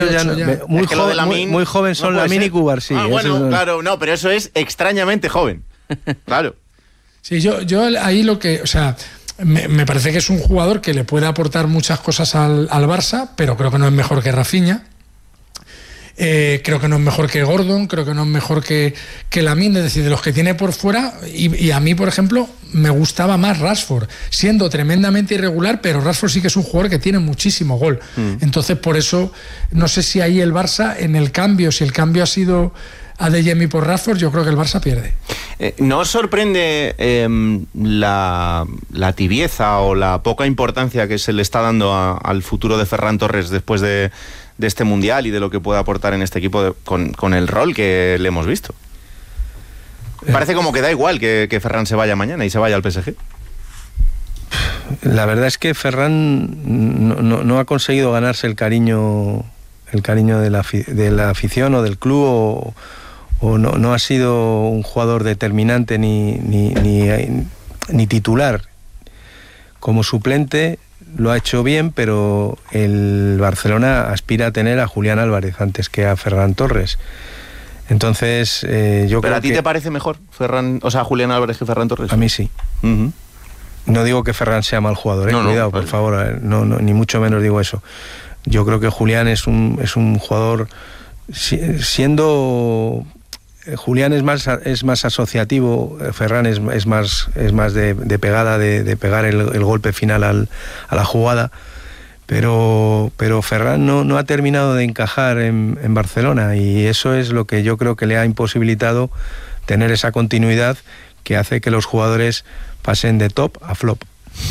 Muy joven son Lamine y Cubarsí. Bueno, claro, no, pero eso es extrañamente joven. Claro. Sí, yo ahí lo que... O sea, me parece que es un jugador que le puede aportar muchas cosas al Barça, pero creo que no es mejor que Rafinha. Creo que no es mejor que Gordon, creo que no es mejor que Lamine, es decir, de los que tiene por fuera, y a mí, por ejemplo, me gustaba más Rashford, siendo tremendamente irregular, pero Rashford sí que es un jugador que tiene muchísimo gol. Entonces, por eso, no sé si ahí el Barça, en el cambio, si el cambio ha sido Adeyemi por Rashford, yo creo que el Barça pierde. ¿No os sorprende la tibieza o la poca importancia que se le está dando al futuro de Ferran Torres después de este Mundial y de lo que puede aportar en este equipo con el rol que le hemos visto? Parece como que da igual que Ferran se vaya mañana y se vaya al PSG. La verdad es que Ferran no ha conseguido ganarse el cariño de la afición o del club, o no ha sido un jugador determinante ni titular. Como suplente lo ha hecho bien, pero el Barcelona aspira a tener a Julián Álvarez antes que a Ferran Torres. Entonces, yo creo que... ¿Pero a ti te parece mejor Julián Álvarez que Ferran Torres? A mí sí. No digo que Ferran sea mal jugador, cuidado, por favor, no, ni mucho menos digo eso. Yo creo que Julián es un jugador, siendo... Julián es más asociativo, Ferran es más de pegada, de pegar el golpe final a la jugada, pero Ferran no ha terminado de encajar en Barcelona, y eso es lo que yo creo que le ha imposibilitado tener esa continuidad que hace que los jugadores pasen de top a flop.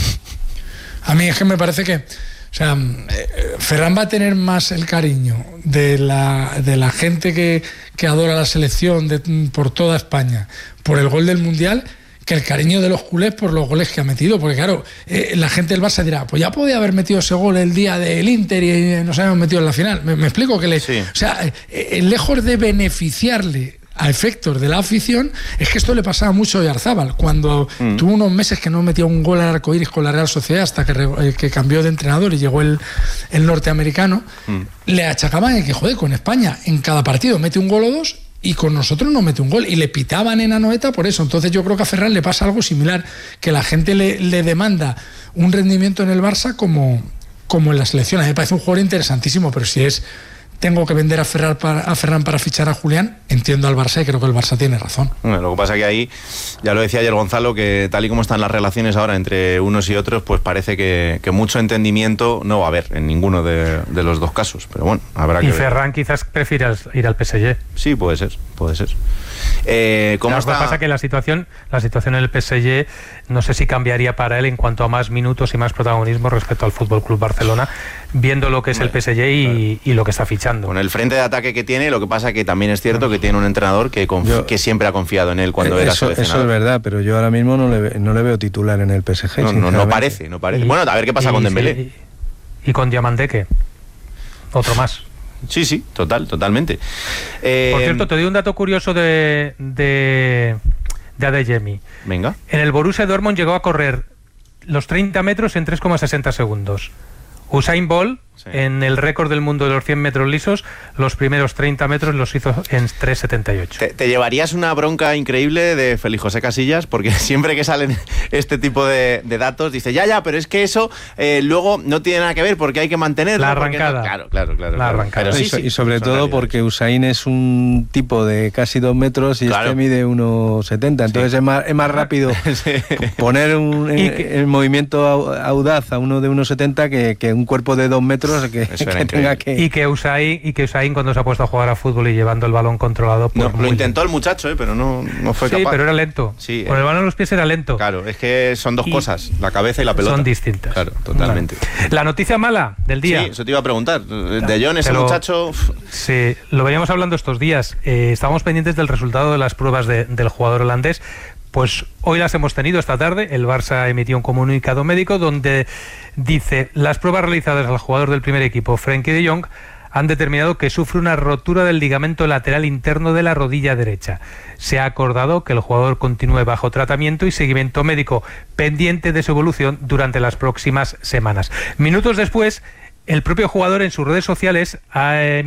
A mí es que me parece que, o sea, Ferran va a tener más el cariño de la gente que adora la selección por toda España, por el gol del Mundial, que el cariño de los culés por los goles que ha metido. Porque claro, la gente del Barça dirá, pues ya podía haber metido ese gol el día del Inter y nos habíamos metido en la final. Me explico que sí. O sea, lejos de beneficiarle a efectos de la afición, es que esto le pasaba mucho a Oyarzábal, cuando tuvo unos meses que no metía un gol al arcoíris con la Real Sociedad hasta que cambió de entrenador y llegó el norteamericano. Le achacaban el que, joder, con España en cada partido mete un gol o dos y con nosotros no mete un gol, y le pitaban en Anoeta por eso. Entonces yo creo que a Ferran le pasa algo similar, que la gente le demanda un rendimiento en el Barça como en la selección. A mí me parece un jugador interesantísimo, pero si tengo que vender a Ferran para fichar a Julián, entiendo al Barça y creo que el Barça tiene razón. Bueno, lo que pasa es que ahí, ya lo decía ayer Gonzalo, que tal y como están las relaciones ahora entre unos y otros, pues parece que mucho entendimiento no va a haber en ninguno de los dos casos. Pero bueno, habrá que ver. Y Ferran quizás prefiera ir al PSG. Sí, puede ser. ¿Cómo está? Lo que pasa es que la situación en el PSG no sé si cambiaría para él en cuanto a más minutos y más protagonismo respecto al Fútbol Club Barcelona, viendo lo que es el PSG y lo que está fichando. Con el frente de ataque que tiene, lo que pasa que también es cierto que tiene un entrenador que siempre ha confiado en él cuando era seleccionador. Eso es verdad, pero yo ahora mismo no le veo titular en el PSG. No parece. Bueno, a ver qué pasa con Dembélé. Y con Diamandeke, otro más. Sí, totalmente. Por cierto, te doy un dato curioso de Adeyemi. Venga. En el Borussia Dortmund llegó a correr los 30 metros en 3,60 segundos. Usain Bolt, en el récord del mundo de los 100 metros lisos, los primeros 30 metros los hizo en 3,78. Te llevarías una bronca increíble de Félix José Casillas, porque siempre que salen este tipo de datos, dice, ya, pero es que eso luego no tiene nada que ver, porque hay que mantenerlo. La arrancada. Claro. La arrancada. Pero y sobre todo porque Usain es un tipo de casi 2 metros y este mide 1,70, entonces es más rápido poner el movimiento audaz a uno de 1,70 que un cuerpo de 2 metros que tenga que... Y que Usain cuando se ha puesto a jugar a fútbol y llevando el balón controlado... Pues lo intentó el muchacho, pero no fue capaz. Sí, pero era lento. Sí, con el balón en los pies era lento. Claro, es que son dos cosas, la cabeza y la pelota. Son distintas. Claro, totalmente. Vale. La noticia mala del día. Sí, eso te iba a preguntar. De Jong, ese muchacho... Sí, lo veníamos hablando estos días. Estábamos pendientes del resultado de las pruebas del jugador holandés. Pues hoy las hemos tenido esta tarde. El Barça emitió un comunicado médico donde dice: las pruebas realizadas al jugador del primer equipo, Frenkie de Jong, han determinado que sufre una rotura del ligamento lateral interno de la rodilla derecha. Se ha acordado que el jugador continúe bajo tratamiento y seguimiento médico, pendiente de su evolución durante las próximas semanas. Minutos después, el propio jugador en sus redes sociales ha